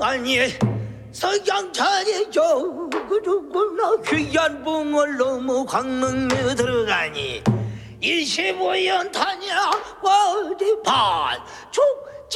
아니 석양천이 저그저구나 귀한 붕을 넘어 광릉에 들어가니 25연 타냐 어디 반죽